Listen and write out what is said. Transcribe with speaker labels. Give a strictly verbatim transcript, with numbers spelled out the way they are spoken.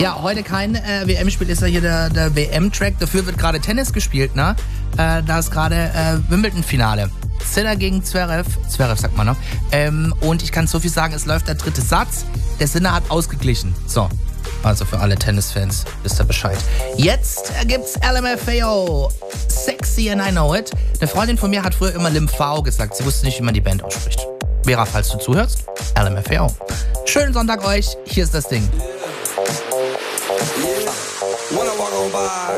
Speaker 1: Ja, heute kein äh, W M-Spiel, ist ja hier der, der W M-Track. Dafür wird gerade Tennis gespielt, ne? Äh, da ist gerade äh, Wimbledon-Finale. Sinner gegen Zverev. Zverev sagt man noch. Ähm, und ich kann so viel sagen, es läuft der dritte Satz. Der Sinner hat ausgeglichen. So, also für alle Tennisfans wisst ihr Bescheid. Jetzt äh, gibt's L M F A O. Sexy and I know it. Eine Freundin von mir hat früher immer Limfao gesagt. Sie wusste nicht, wie man die Band ausspricht. Vera, falls du zuhörst, L M F A O. Schönen Sonntag euch. Hier ist das Ding.
Speaker 2: When I walk on by